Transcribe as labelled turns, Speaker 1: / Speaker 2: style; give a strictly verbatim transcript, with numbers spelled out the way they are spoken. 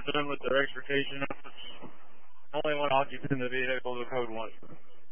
Speaker 1: done with their extrication efforts. Only one occupant in the vehicle, the code one.